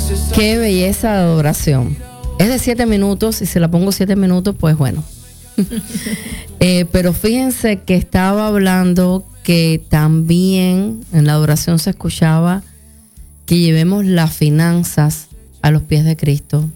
Qué belleza de adoración. Es de 7 minutos y si la pongo 7 minutos, pues bueno. Pero fíjense que estaba hablando que también en la adoración se escuchaba que llevemos las finanzas a los pies de Cristo.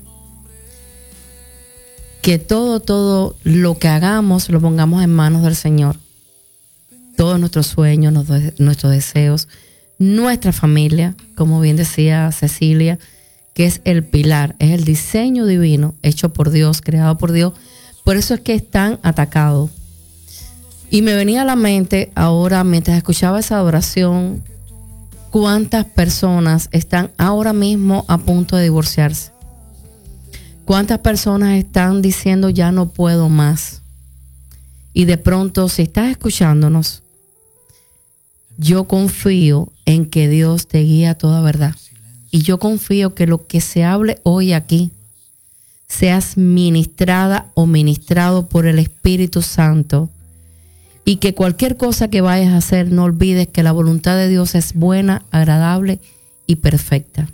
Que todo lo que hagamos lo pongamos en manos del Señor. Todos nuestros sueños, nuestros deseos, nuestra familia, como bien decía Cecilia, que es el pilar, es el diseño divino hecho por Dios, creado por Dios. Por eso es que es tan atacado. Y me venía a la mente ahora, mientras escuchaba esa adoración, cuántas personas están ahora mismo a punto de divorciarse. Cuántas personas están diciendo ya no puedo más. Y de pronto, si estás escuchándonos, yo confío en que Dios te guía a toda verdad. Y yo confío que lo que se hable hoy aquí seas ministrada o ministrado por el Espíritu Santo. Y que cualquier cosa que vayas a hacer, no olvides que la voluntad de Dios es buena, agradable y perfecta.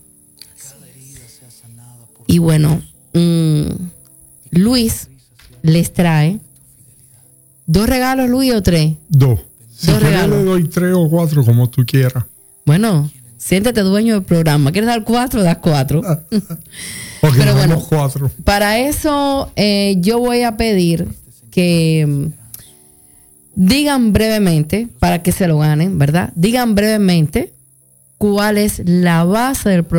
Y bueno, Luis les trae 2 regalos, Luis, o 3. 2. Si 2 regalos. le doy 3 o 4, como tú quieras. Bueno, siéntete dueño del programa. ¿Quieres dar 4? Das 4. Porque Pero bueno, 4. Para eso yo voy a pedir que digan brevemente, para que se lo ganen, ¿verdad? Digan brevemente cuál es la base del programa.